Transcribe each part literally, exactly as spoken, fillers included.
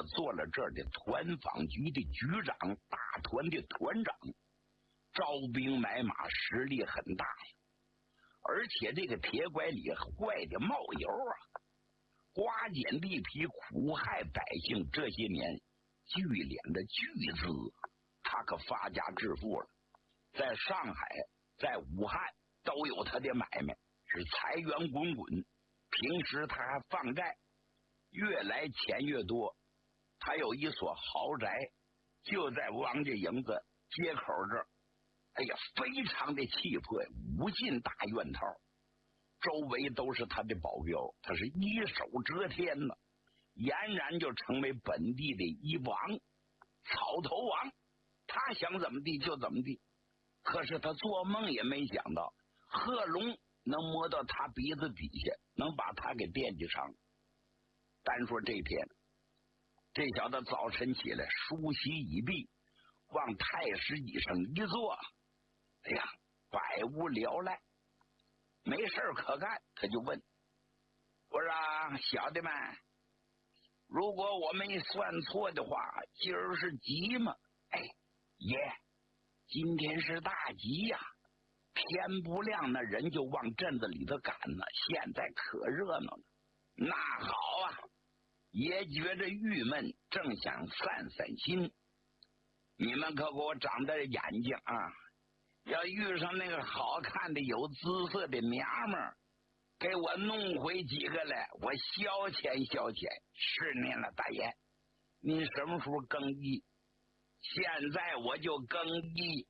做了这儿的团防局的局长，大团的团长，招兵买马，实力很大呀。而且这个铁拐李坏的冒油啊，刮减地皮，苦害百姓，这些年聚敛的巨资，他可发家致富了。在上海，在武汉都有他的买卖，是财源滚滚。平时他还放债，越来钱越多。他有一所豪宅，就在王家营子街口这儿。哎呀，非常的气魄，无尽大院套，周围都是他的保镖，他是一手遮天呢，俨然就成为本地的一王，草头王。他想怎么地就怎么地。可是他做梦也没想到，贺龙能摸到他鼻子底下，能把他给惦记上。单说这天，这小子早晨起来，梳洗已毕，往太师椅上一坐，哎呀，百无聊赖，没事可干，他就问：“我说小的们，如果我没算错的话，今儿是吉吗？”哎，爷，今天是大吉呀！天不亮，那人就往镇子里头赶呢。现在可热闹了。那好啊，爷觉着郁闷，正想散散心。你们可给我长点眼睛啊！要遇上那个好看的有姿色的娘们儿，给我弄回几个来，我消遣消遣。是您了，大爷，您什么时候更衣？现在我就更衣。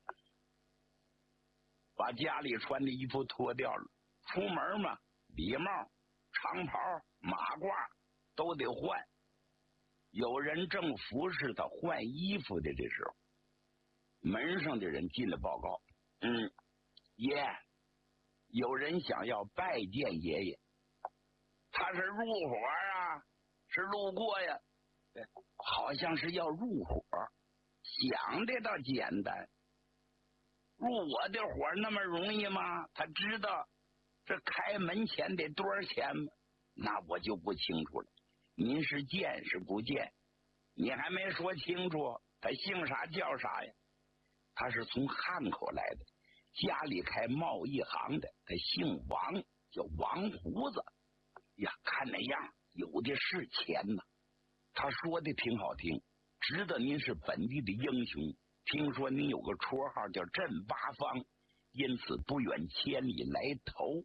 把家里穿的衣服脱掉了，出门嘛，礼帽、长袍、马褂都得换。有人正服侍他换衣服的这时候，门上的人进来报告：“嗯，爷，有人想要拜见爷爷。”他是入伙啊，是路过呀？好像是要入伙，想的倒简单。入我的伙那么容易吗？他知道这开门前得多少钱吗？那我就不清楚了。您是见是不见？你还没说清楚。他姓啥叫啥呀？他是从汉口来的，家里开贸易行的。他姓王，叫王胡子。呀，看那样有的是钱呢。他说的挺好听，知道您是本地的英雄。听说您有个绰号叫镇八方，因此不远千里来投。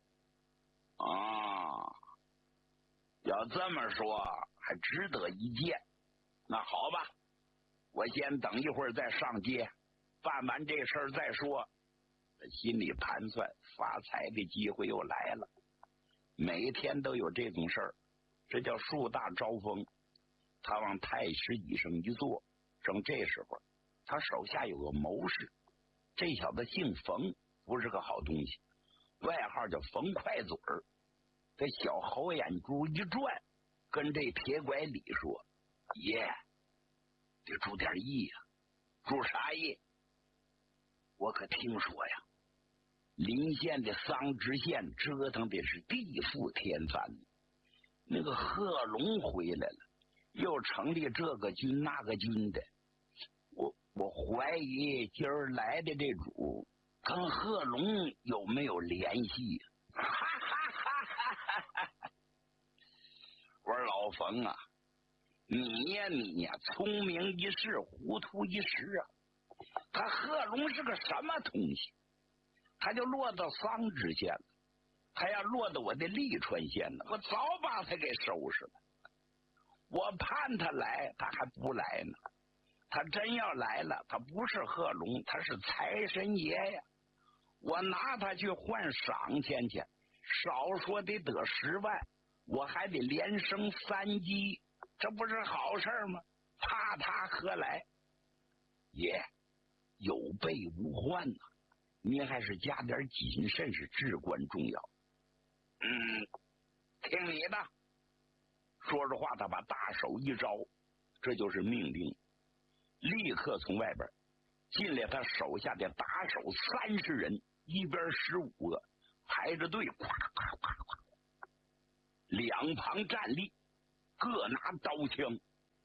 啊，要这么说还值得一见。那好吧，我先等一会儿再上街，办完这事儿再说。他心里盘算，发财的机会又来了。每天都有这种事儿，这叫树大招风。他往太师椅上一坐，正这时候他手下有个谋士，这小子姓冯，不是个好东西，外号叫冯快嘴儿。这小猴眼珠一转，跟这铁拐李说：“爷，得注点意呀。”“注啥意？”“我可听说呀，临县的桑植县折腾的是地覆天翻，那个贺龙回来了，又成立这个军那个军的。我我怀疑今儿来的这主跟贺龙有没有联系？”哈哈哈哈哈！我说老冯啊，你呀你呀，聪明一世，糊涂一时啊！他贺龙是个什么东西？他就落到桑植县了，他要落到我的利川县呢，我早把他给收拾了。我盼他来，他还不来呢。他真要来了，他不是贺龙，他是财神爷呀！我拿他去换赏钱去，少说得得十万，我还得连升三级，这不是好事吗？怕他何来？爷，有备无患呐、啊，您还是加点谨慎是至关重要。嗯，听你的。说着话，他把大手一招，这就是命令。立刻从外边进来他手下的打手三十人，一边十五个，排着队，咵咵咵咵，两旁站立，各拿刀枪。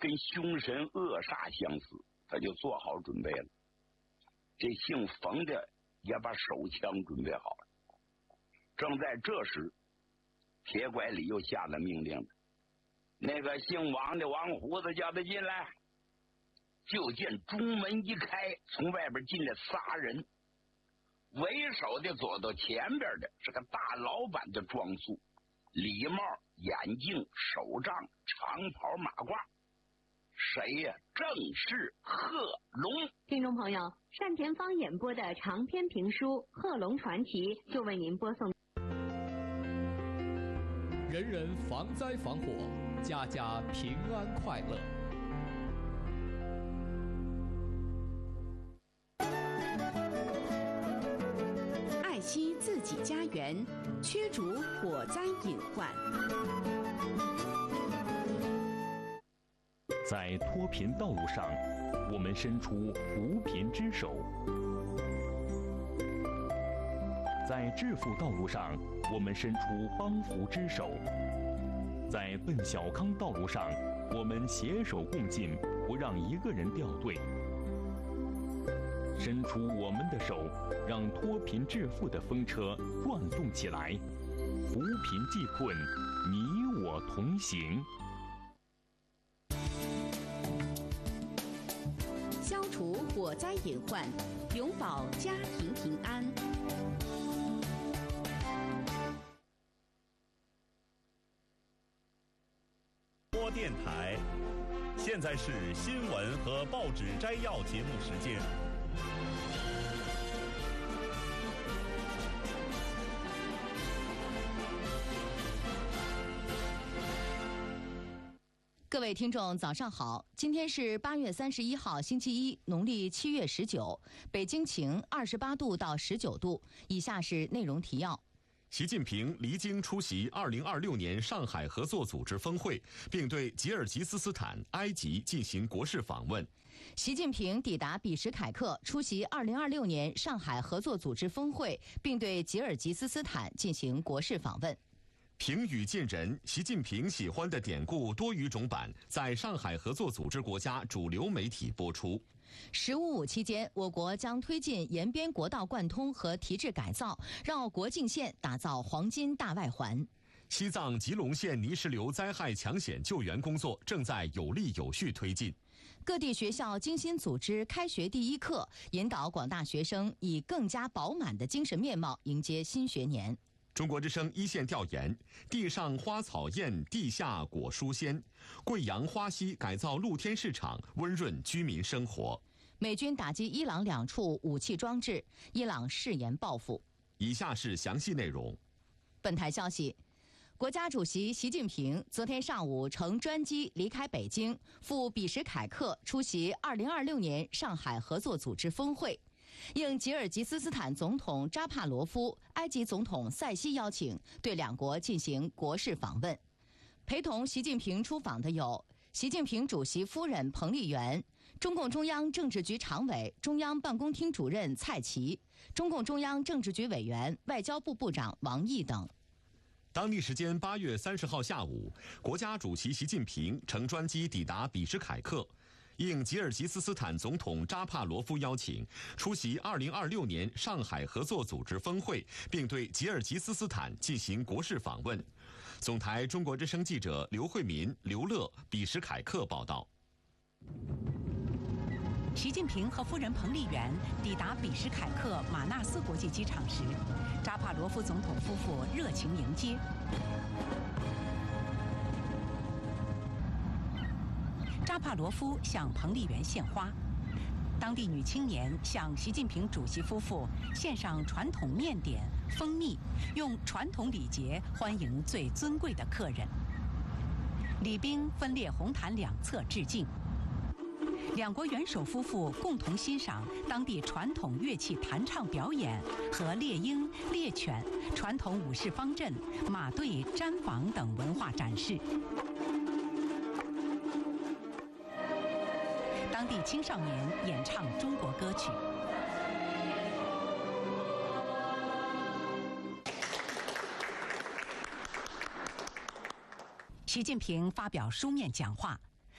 跟凶神恶煞相似，他就做好准备了。这姓冯的也把手枪准备好了。正在这时，铁拐李又下了命令了，那个姓王的王胡子叫他进来。就见中门一开，从外边进来仨人，为首的左到前边的是个大老板的装束，礼帽、眼镜、手杖、长袍马褂。谁呀？正是贺龙。 听众朋友，单田芳演播的长篇评书《贺龙传奇》就为您播送。 人人防灾防火，家家平安快乐。 爱惜自己家园，驱逐火灾隐患。 在脱贫道路上，我们伸出扶贫之手；在致富道路上，我们伸出帮扶之手；在奔小康道路上，我们携手共进，不让一个人掉队。伸出我们的手，让脱贫致富的风车转动起来，扶贫济困，你我同行。 消除火灾隐患，永保家庭平安。 播电台，现在是新闻和报纸摘要节目时间。 各位听众，早上好！今天是八月三十一号，星期一，农历七月十九，北京晴，二十八度到十九度。以下是内容提要： 习近平离京出席二零二六年上海合作组织峰会，并对吉尔吉斯斯坦、埃及进行国事访问。 习近平抵达比什凯克，出席二零二六年上海合作组织峰会，并对吉尔吉斯斯坦进行国事访问。 平语近人，习近平喜欢的典故多语种版在上海合作组织国家主流媒体播出。 十五五期间，我国将推进沿边国道贯通和提质改造，绕国境线打造黄金大外环。 西藏吉隆县泥石流灾害抢险救援工作正在有力有序推进。 各地学校精心组织开学第一课，引导广大学生以更加饱满的精神面貌迎接新学年。 中国之声一线调研：地上花草艳，地下果蔬鲜。贵阳花溪改造露天市场，温润居民生活。 美军打击伊朗两处武器装置，伊朗誓言报复。 以下是详细内容。 本台消息，国家主席习近平昨天上午乘专机离开北京，赴比什凯克出席二零二六年上海合作组织峰会。应吉尔吉斯斯坦总统扎帕罗夫、埃及总统塞西邀请，对两国进行国事访问。陪同习近平出访的有习近平主席夫人彭丽媛、中共中央政治局常委、中央办公厅主任蔡奇、中共中央政治局委员、外交部部长王毅等。 当地时间八月三十号下午，国家主席习近平乘专机抵达比什凯克。应吉尔吉斯斯坦总统扎帕罗夫邀请，出席二零二六年上海合作组织峰会，并对吉尔吉斯斯坦进行国事访问。总台中国之声记者刘慧民、刘乐，比什凯克报道。 习近平和夫人彭丽媛抵达比什凯克马纳斯国际机场时，扎帕罗夫总统夫妇热情迎接。扎帕罗夫向彭丽媛献花，当地女青年向习近平主席夫妇献上传统面点、蜂蜜，用传统礼节欢迎最尊贵的客人。礼宾分列红毯两侧致敬。两国元首夫妇共同欣赏当地传统乐器弹唱表演和猎鹰、猎犬、传统武士方阵、马队、毡房等文化展示。当地青少年演唱中国歌曲。习近平发表书面讲话，